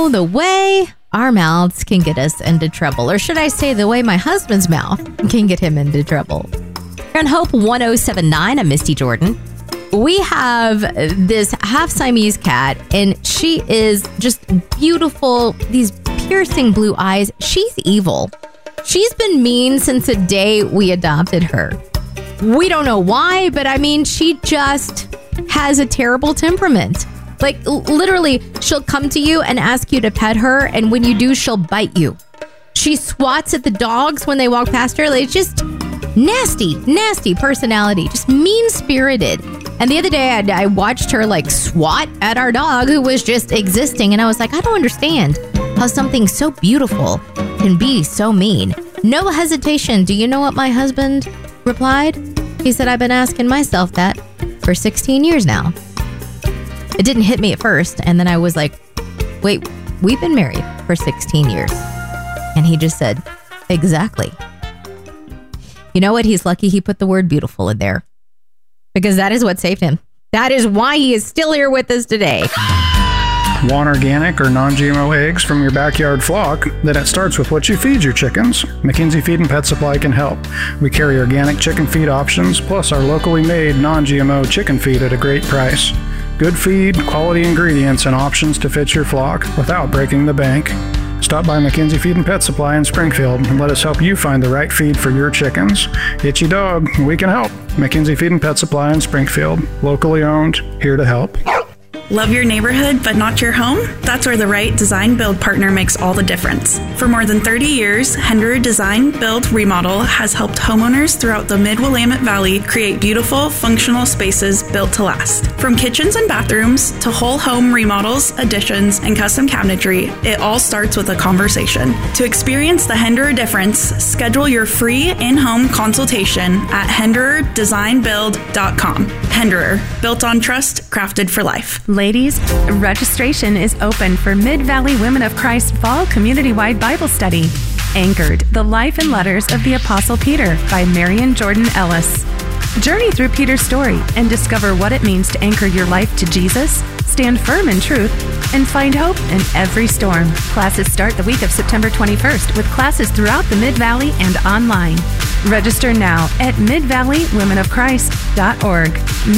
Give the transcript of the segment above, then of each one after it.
the way our mouths can get us into trouble, or should I say the way my husband's mouth can get him into trouble. On Hope 1079, I'm Misty Jordan. We have this half Siamese cat, and she is just beautiful, these piercing blue eyes. She's evil. She's been mean since the day we adopted her. We don't know why, but I mean, she just has a terrible temperament. Like, literally, she'll come to you and ask you to pet her, and when you do, she'll bite you. She swats at the dogs when they walk past her. Like, just nasty personality, just mean-spirited. And the other day, I watched her, like, swat at our dog who was just existing, and I was like, I don't understand how something so beautiful can be so mean. No hesitation. Do you know what my husband replied? He said, I've been asking myself that for 16 years now. It didn't hit me at first, and then I was like, wait, we've been married for 16 years. And he just said, exactly. You know what? He's lucky he put the word beautiful in there, because that is what saved him. That is why he is still here with us today. Want organic or non-GMO eggs from your backyard flock? Then it starts with what you feed your chickens. McKinsey Feed and Pet Supply can help. We carry organic chicken feed options, plus our locally made non-GMO chicken feed at a great price. Good feed, quality ingredients, and options to fit your flock without breaking the bank. Stop by McKinsey Feed and Pet Supply in Springfield and let us help you find the right feed for your chickens. Itchy dog, we can help. McKinsey Feed and Pet Supply in Springfield. Locally owned, here to help. Love your neighborhood but not your home? That's where the right design build partner makes all the difference. For more than 30 years, Henderer Design Build Remodel has helped homeowners throughout the Mid-Willamette Valley create beautiful, functional spaces built to last. From kitchens and bathrooms to whole home remodels, additions, and custom cabinetry, it all starts with a conversation. To experience the Henderer difference, schedule your free in-home consultation at hendererdesignbuild.com. Henderer, built on trust, crafted for life. Ladies, registration is open for Mid-Valley Women of Christ Fall Community-Wide Bible Study. Anchored, The Life and Letters of the Apostle Peter by Marian Jordan Ellis. Journey through Peter's story and discover what it means to anchor your life to Jesus, stand firm in truth, and find hope in every storm. Classes start the week of September 21st with classes throughout the Mid-Valley and online. Register now at midvalleywomenofchrist.org.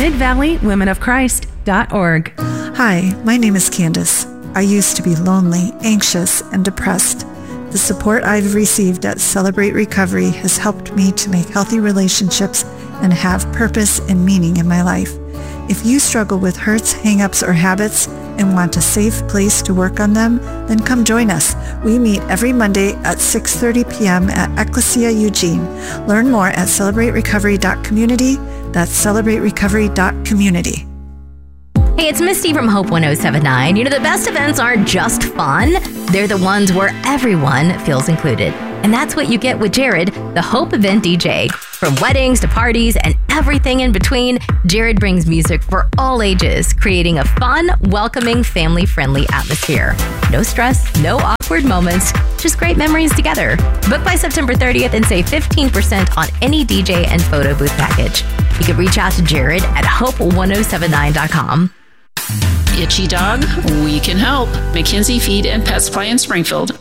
midvalleywomenofchrist.org. Hi, my name is Candace. I used to be lonely, anxious, and depressed. The support I've received at Celebrate Recovery has helped me to make healthy relationships and have purpose and meaning in my life. If you struggle with hurts, hang-ups, or habits and want a safe place to work on them, then come join us. We meet every Monday at 6:30 p.m. at Ecclesia Eugene. Learn more at celebraterecovery.community. That's celebraterecovery.community. Hey, it's Misty from Hope 1079. You know, the best events aren't just fun. They're the ones where everyone feels included. And that's what you get with Jared, the Hope Event DJ. From weddings to parties and everything in between, Jared brings music for all ages, creating a fun, welcoming, family-friendly atmosphere. No stress, no awkward moments, just great memories together. Book by September 30th and save 15% on any DJ and photo booth package. You can reach out to Jared at hope1079.com. Itchy dog, we can help. McKinsey Feed and Pet Supply in Springfield.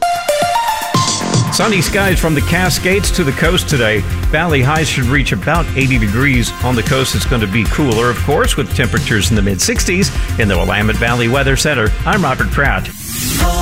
Sunny skies from the Cascades to the coast today. Valley highs should reach about 80 degrees. On the coast, it's going to be cooler, of course, with temperatures in the mid-60s. In the Willamette Valley Weather Center, I'm Robert Pratt.